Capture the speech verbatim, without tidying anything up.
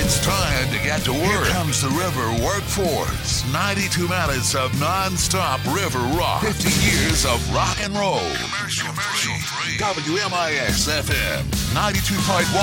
It's time to get to work. Here comes the River Workforce. ninety-two minutes of non-stop river rock. fifty years of rock and roll. Commercial free. W M I X F M ninety-two point one.